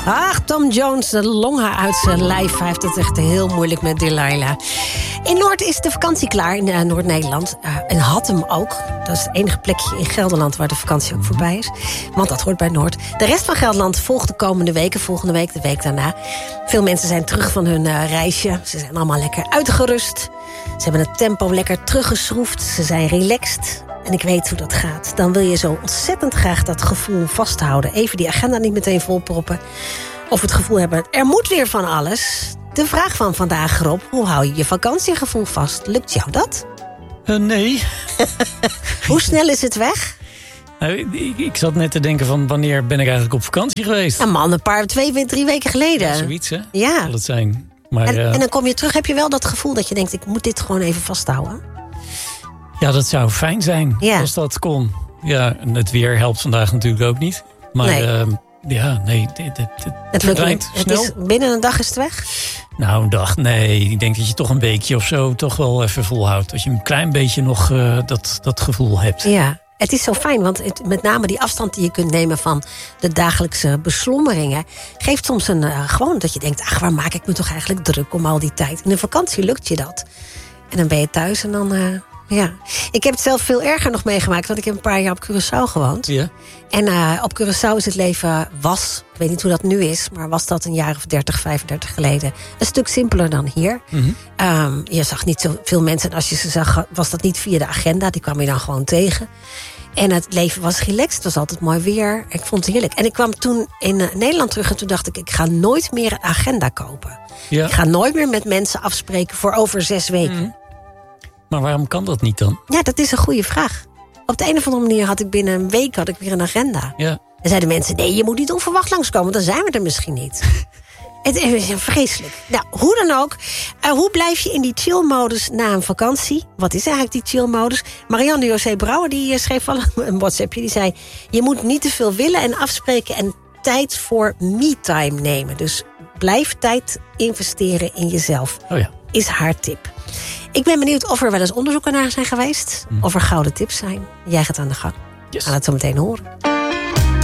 Ach, Tom Jones, de longen uit zijn lijf. Hij heeft het echt heel moeilijk met Delilah. In Noord is de vakantie klaar, in Noord-Nederland. En Hattem ook. Dat is het enige plekje in Gelderland waar de vakantie ook voorbij is. Want dat hoort bij Noord. De rest van Gelderland volgt de komende weken. Volgende week, de week daarna. Veel mensen zijn terug van hun reisje. Ze zijn allemaal lekker uitgerust. Ze hebben het tempo lekker teruggeschroefd. Ze zijn relaxed. En ik weet hoe dat gaat. Dan wil je zo ontzettend graag dat gevoel vasthouden. Even die agenda niet meteen volproppen. Of het gevoel hebben, er moet weer van alles. De vraag van vandaag, Rob, hoe hou je je vakantiegevoel vast? Lukt jou dat? Nee. Hoe snel is het weg? Ik zat net te denken van wanneer ben ik eigenlijk op vakantie geweest? Ja man, 2, 3 weken geleden. Ja, zoiets hè? Ja. Zal het zijn. Maar, en dan kom je terug, heb je wel dat gevoel dat je denkt, ik moet dit gewoon even vasthouden? Ja, dat zou fijn zijn als dat kon. Ja, en het weer helpt vandaag natuurlijk ook niet. Maar nee. Het lukt niet. Het is, binnen een dag is het weg? Nou, een dag, nee. Ik denk dat je toch een weekje of zo toch wel even volhoudt. Dat je een klein beetje nog dat gevoel hebt. Ja, het is zo fijn, want met name die afstand die je kunt nemen van de dagelijkse beslommeringen, geeft soms gewoon dat je denkt, ach, waar maak ik me toch eigenlijk druk om al die tijd? In een vakantie lukt je dat. En dan ben je thuis en dan... Ja, ik heb het zelf veel erger nog meegemaakt, want ik heb een paar jaar op Curaçao gewoond. Ja. En op Curaçao is het leven ik weet niet hoe dat nu is, maar was dat een jaar of 30, 35 geleden een stuk simpeler dan hier. Mm-hmm. Je zag niet zoveel mensen en als je ze zag, was dat niet via de agenda, die kwam je dan gewoon tegen. En het leven was relaxed, het was altijd mooi weer. Ik vond het heerlijk. En ik kwam toen in Nederland terug en toen dacht ik ga nooit meer een agenda kopen. Ja. Ik ga nooit meer met mensen afspreken voor over 6 weken. Mm-hmm. Maar waarom kan dat niet dan? Ja, dat is een goede vraag. Op de een of andere manier had ik binnen een week weer een agenda. Ja. En zeiden mensen, nee, je moet niet onverwacht langskomen, dan zijn we er misschien niet. Het is vreselijk. Nou, hoe dan ook. Hoe blijf je in die chill-modus na een vakantie? Wat is eigenlijk die chill-modus? Marianne José Brouwer die schreef al een WhatsAppje. Die zei, je moet niet te veel willen en afspreken en tijd voor me-time nemen. Dus blijf tijd investeren in jezelf. Oh ja. Is haar tip. Ik ben benieuwd of er wel eens onderzoeken naar zijn geweest. Of er gouden tips zijn. Jij gaat aan de gang. Yes. Gaan het zo meteen horen.